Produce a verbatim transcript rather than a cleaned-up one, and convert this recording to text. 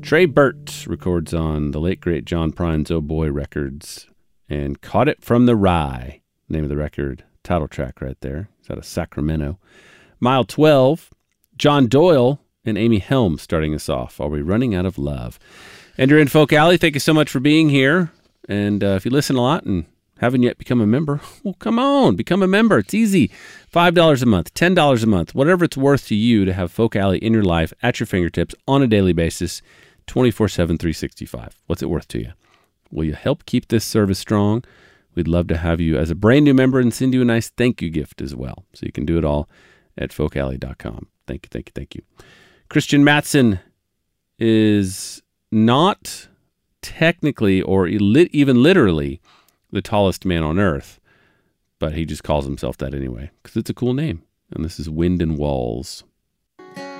Trey Burt records on the late, great John Prine's Oh Boy Records and Caught It From the Rye, name of the record, title track right there. It's out of Sacramento. Mile twelve, John Doyle and Amy Helm starting us off. Are we running out of love? And you're in Folk Alley. Thank you so much for being here. And uh, if you listen a lot and haven't yet become a member, well, come on, become a member. It's easy. five dollars a month, ten dollars a month, whatever it's worth to you to have Folk Alley in your life at your fingertips on a daily basis, twenty-four seven, three sixty-five. What's it worth to you? Will you help keep this service strong? We'd love to have you as a brand new member and send you a nice thank you gift as well. So you can do it all at folk alley dot com. Thank you, thank you, thank you. Christian Mattson is not technically or even literally the tallest man on earth, but he just calls himself that anyway because it's a cool name. And this is Wind and Walls.